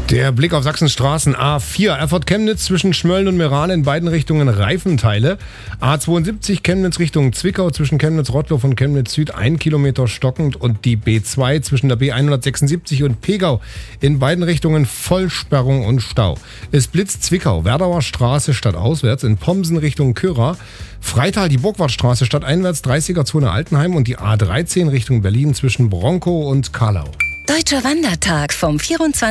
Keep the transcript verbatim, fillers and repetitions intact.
Der Blick auf Sachsens Straßen. A vier, Erfurt-Chemnitz zwischen Schmölln und Meran in beiden Richtungen Reifenteile. A zweiundsiebzig, Chemnitz Richtung Zwickau zwischen Chemnitz-Rottloff und Chemnitz-Süd ein Kilometer stockend. Und die B zwei zwischen der B hundertsechsundsiebzig und Pegau in beiden Richtungen Vollsperrung und Stau. Es blitzt Zwickau, Werdauer Straße stadtauswärts in Pomsen Richtung Köra. Freital, die Burgwardstraße stadteinwärts, dreißiger Zone Altenheim und die A dreizehn Richtung Berlin zwischen Bronkow und Karlau. Deutscher Wandertag vom vierundzwanzigsten